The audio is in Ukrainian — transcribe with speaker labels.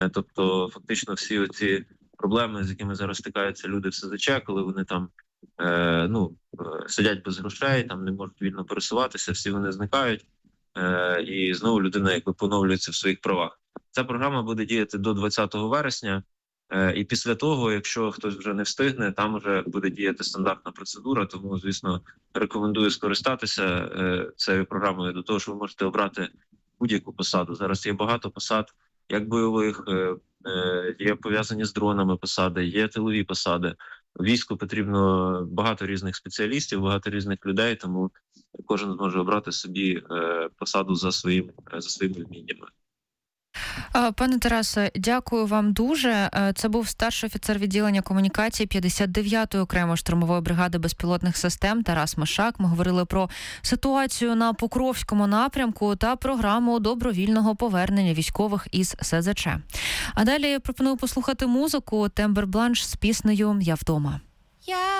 Speaker 1: Тобто, фактично, всі оці проблеми, з якими зараз стикаються люди в СЗЧ, коли вони там сидять без грошей, там не можуть вільно пересуватися, всі вони зникають, і знову людина якби поновлюється в своїх правах. Ця програма буде діяти до 20 вересня, і після того, якщо хтось вже не встигне, там вже буде діяти стандартна процедура. Тому, звісно, рекомендую скористатися цією програмою до того, що ви можете обрати будь-яку посаду. Зараз є багато посад, як бойових, є пов'язані з дронами посади, є тилові посади. Війську потрібно багато різних спеціалістів, багато різних людей, тому кожен зможе обрати собі посаду за своїми вміннями.
Speaker 2: Пане Тарасе, дякую вам дуже. Це був старший офіцер відділення комунікації 59-ї окремої штурмової бригади безпілотних систем Тарас Мишак. Ми говорили про ситуацію на Покровському напрямку та програму добровільного повернення військових із СЗЧ. А далі пропоную послухати музику «Тембер Бланш» з піснею «Я вдома».